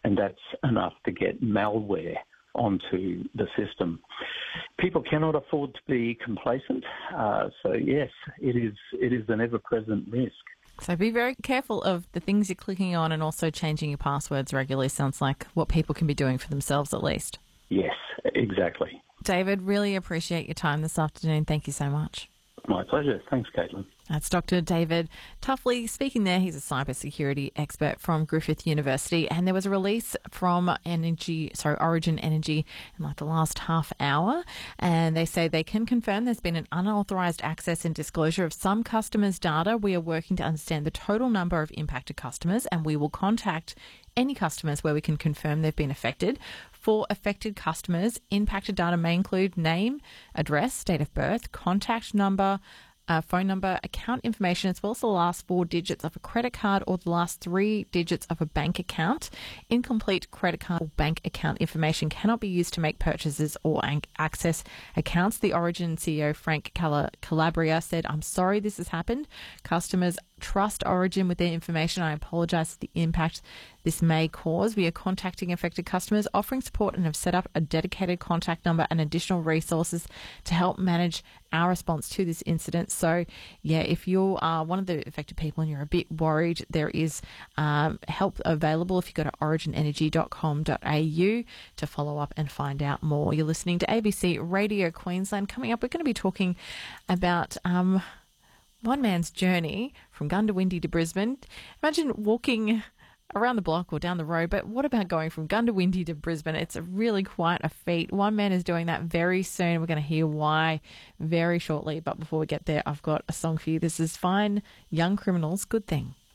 and that's enough to get malware onto the system. People cannot afford to be complacent, so yes, it is an ever-present risk. So be very careful of the things you're clicking on, and also changing your passwords regularly sounds like what people can be doing for themselves at least. Yes, exactly. David, really appreciate your time this afternoon. Thank you so much. My pleasure. Thanks, Caitlin. That's Dr. David Tuffley speaking there. He's a cybersecurity expert from Griffith University. And there was a release from Origin Energy in like the last half hour. And they say they can confirm there's been an unauthorised access and disclosure of some customers' data. We are working to understand the total number of impacted customers, and we will contact any customers where we can confirm they've been affected. For affected customers, impacted data may include name, address, date of birth, contact number, phone number, account information, as well as the last 4 digits of a credit card or the last 3 digits of a bank account. Incomplete credit card or bank account information cannot be used to make purchases or access accounts. The Origin CEO, Frank Calabria, said, "I'm sorry this has happened. Customers trust Origin with their information. I apologise for the impact this may cause. We are contacting affected customers, offering support, and have set up a dedicated contact number and additional resources to help manage our response to this incident." So, yeah, if you are one of the affected people and you're a bit worried, there is help available if you go to originenergy.com.au to follow up and find out more. You're listening to ABC Radio Queensland. Coming up, we're going to be talking about one man's journey from Goondiwindi to Brisbane. Imagine walking around the block or down the road, but what about going from Goondiwindi to Brisbane? It's really quite a feat. One man is doing that very soon. We're going to hear why very shortly. But before we get there, I've got a song for you. This is Fine Young Criminals, Good Thing.